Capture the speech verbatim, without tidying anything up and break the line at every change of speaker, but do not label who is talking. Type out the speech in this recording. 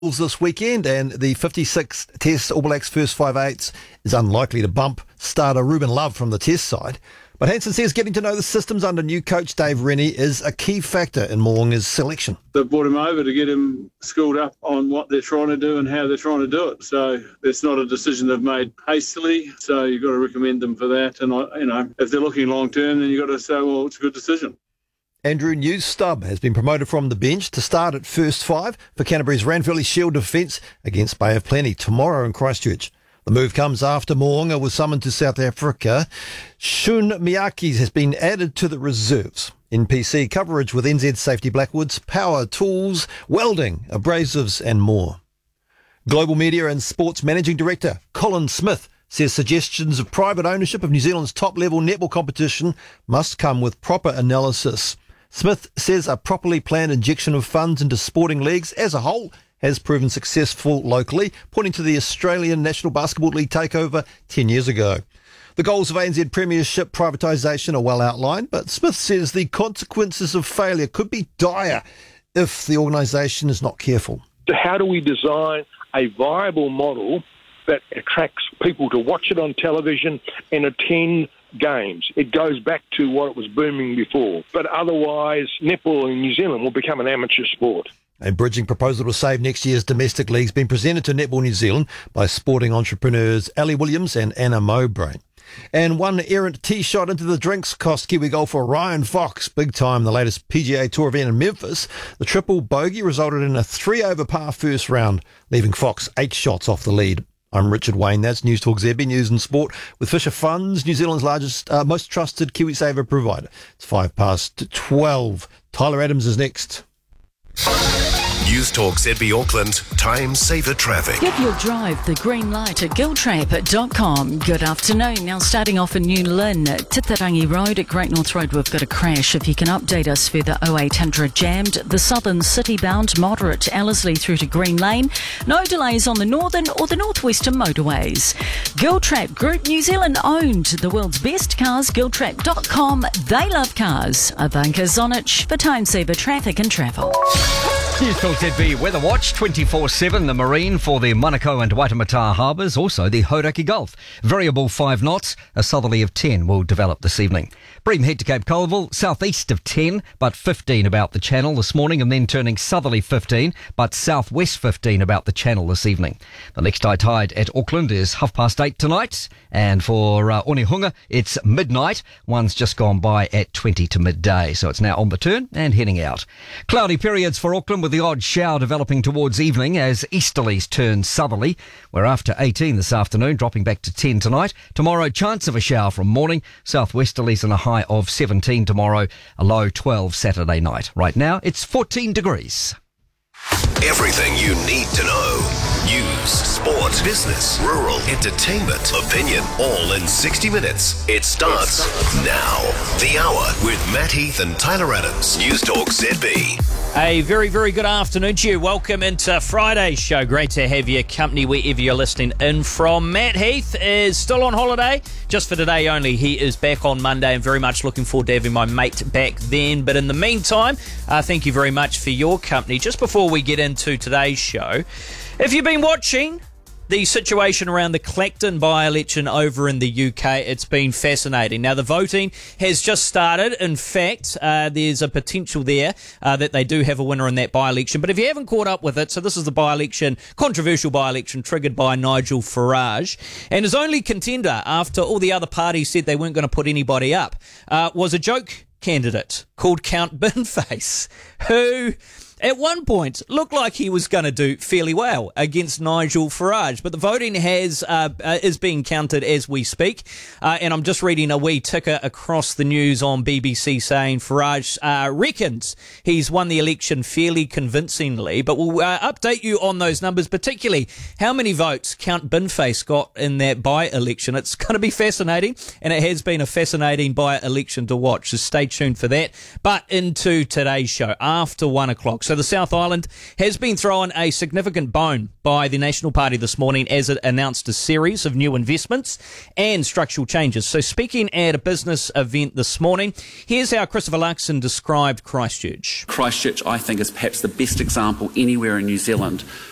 this weekend, and the fifty-sixth Test All Blacks first five eights is unlikely to bump starter Ruben Love from the Test side. But Hansen says getting to know the systems under new coach Dave Rennie is a key factor in Mo'unga's selection.
They've brought him over to get him schooled up on what they're trying to do and how they're trying to do it. So it's not a decision they've made hastily. So you've got to recommend them for that. And, you know, if they're looking long term, then you've got to say, well, it's a good decision.
Andrew Newstubb has been promoted from the bench to start at first five for Canterbury's Ranfurly Shield defence against Bay of Plenty tomorrow in Christchurch. The move comes after Mo'unga was summoned to South Africa. Shun Miyake has been added to the reserves. N P C coverage with N Z Safety Blackwoods, power tools, welding, abrasives and more. Global Media and Sports Managing Director Colin Smith says suggestions of private ownership of New Zealand's top-level netball competition must come with proper analysis. Smith says a properly planned injection of funds into sporting leagues as a whole has proven successful locally, pointing to the Australian National Basketball League takeover ten years ago. The goals of A N Z Premiership privatisation are well outlined, but Smith says the consequences of failure could be dire if the organisation is not careful.
How do we design a viable model that attracts people to watch it on television and attend games? It goes back to what it was booming before. But otherwise, netball in New Zealand will become an amateur sport.
A bridging proposal to save next year's domestic league has been presented to Netball New Zealand by sporting entrepreneurs Ali Williams and Anna Mowbray. And one errant tee shot into the drinks cost Kiwi golfer Ryan Fox big time the latest P G A Tour event in Memphis. The triple bogey resulted in a three over par first round, leaving Fox eight shots off the lead. I'm Richard Wayne. That's News Talk Z B News and Sport with Fisher Funds, New Zealand's largest, uh, most trusted KiwiSaver provider. It's five past twelve. Tyler Adams is next.
News Talk Z B Auckland, time saver traffic.
Give your drive the green light at giltrap dot com. Good afternoon. Now starting off in New Lynn, Titarangi Road at Great North Road, we've got a crash. If you can update us further, oh eight hundred jammed. The southern city bound moderate Ellerslie through to Green Lane. No delays on the northern or the northwestern motorways. Giltrap Group New Zealand owned. The world's best cars, giltrap dot com. They love cars. Ivanka Zonich for time saver traffic and travel.
News Talk Z B Weather Watch twenty-four seven, the Marine for the Manukau and Waitemata harbours, also the Hauraki Gulf. Variable five knots, a southerly of ten will develop this evening. Bream head to Cape Colville, southeast of ten, but fifteen about the channel this morning, and then turning southerly fifteen, but southwest fifteen about the channel this evening. The next high tide at Auckland is half past eight tonight, and for uh, Onehunga, it's midnight. One's just gone by at twenty to midday, so it's now on the turn and heading out. Cloudy periods for Auckland with the odd shower developing towards evening as easterlies turn southerly. We're after eighteen this afternoon, dropping back to ten tonight. Tomorrow, chance of a shower from morning. Southwesterlies and a high of seventeen tomorrow, a low twelve Saturday night. Right now, it's fourteen degrees.
Everything you need to know. News, sport, business, rural, entertainment, opinion, all in sixty minutes. It starts now. The Hour with Matt Heath and Tyler Adams. News Talk Z B.
A very, very good afternoon to you. Welcome into Friday's show. Great to have your company wherever you're listening in from. Matt Heath is still on holiday, just for today only. He is back on Monday and very much looking forward to having my mate back then. But in the meantime, uh, thank you very much for your company. Just before we get into today's show, if you've been watching the situation around the Clacton by-election over in the U K, it's been fascinating. Now, the voting has just started. In fact, uh, there's a potential there uh, that they do have a winner in that by-election. But if you haven't caught up with it, so this is the by-election, controversial by-election triggered by Nigel Farage. And his only contender, after all the other parties said they weren't going to put anybody up, uh, was a joke candidate called Count Binface, who at one point looked like he was going to do fairly well against Nigel Farage, but the voting has uh, uh, is being counted as we speak, uh, and I'm just reading a wee ticker across the news on B B C saying Farage uh, reckons he's won the election fairly convincingly, but we'll uh, update you on those numbers, particularly how many votes Count Binface got in that by-election. It's going to be fascinating, and it has been a fascinating by-election to watch, so stay tuned for that. But into today's show, after one o'clock. So the South Island has been thrown a significant bone by the National Party this morning as it announced a series of new investments and structural changes. So speaking at a business event this morning, here's how Christopher Luxon described Christchurch.
Christchurch, I think, is perhaps the best example anywhere in New Zealand